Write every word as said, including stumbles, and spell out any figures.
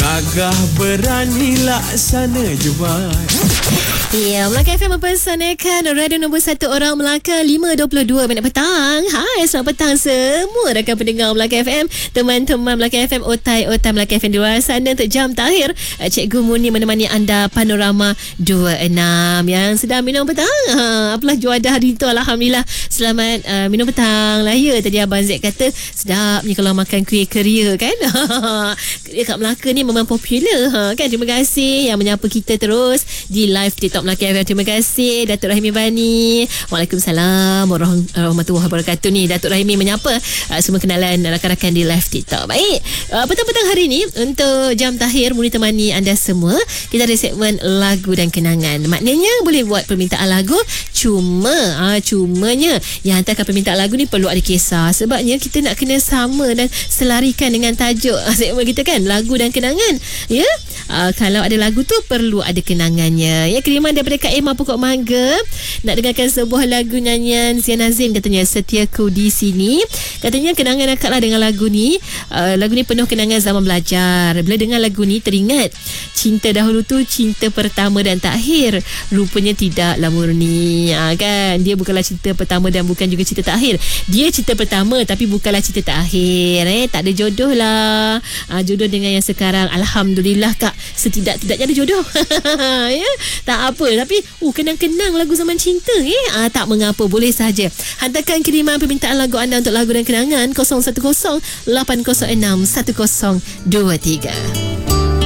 Gagah berani laksana jebat. Ya, Melaka F M mempersanakan radio nombor satu orang Melaka lima dua puluh dua minit petang. Hai, selamat petang semua rakan pendengar Melaka F M, teman-teman Melaka F M, otai-otai Melaka F M di luar sana. Untuk jam terakhir, Cikgu Muni menemani anda Panorama dua puluh enam yang sedang minum petang. Ha, apalah juadah hari tu, alhamdulillah. Selamat uh, minum petang lah ya. Tadi Abang Z kata sedap ni kalau makan kuih keria kan. Kat Melaka ni memang popular ha, kan. Terima kasih yang menyapa kita terus di live TikTok Melaka F M. Terima kasih Datuk Rahimi Bani. Waalaikumsalam warahmatullahi wabarakatuh. Ni Datuk Rahimi menyapa uh, semua kenalan rakan-rakan di live TikTok. Baik, uh, petang-petang hari ni untuk jam terakhir Muni temani anda semua. Kita ada segmen lagu dan kenangan. Maknanya boleh buat permintaan lagu, cuma uh, cumanya yang hantarkan permintaan lagu ni perlu ada kisah. Sebabnya kita nak kena sama dan selarikan dengan tajuk uh, segmen kita kan, lagu dan kenangan. Ya, uh, kalau ada lagu tu perlu ada kenangannya. Ya, kiriman daripada Kak Emma Pokok Mangga. Nak dengarkan sebuah lagu nyanyian Sian Azim, katanya Setiaku di Sini. Katanya kenangan akak lah dengan lagu ni. Uh, lagu ni penuh kenangan zaman belajar. Bila dengar lagu ni teringat cinta dahulu tu cinta pertama dan takhir. Rupanya tidaklah murni. Ha, kan? Dia bukanlah cinta pertama dan bukan juga cinta terakhir. Dia cinta pertama tapi bukanlah cinta terakhir. Eh, tak ada jodoh lah. Ha, jodoh dengan yang sekarang. Alhamdulillah kak, setidak-tidaknya ada jodoh. Ya, tak apa. Tapi uh, kenang-kenang lagu zaman cinta eh? Ha, tak mengapa, boleh saja. Hantarkan kiriman permintaan lagu anda untuk lagu dan kenangan kosong satu kosong lapan kosong enam satu kosong dua tiga.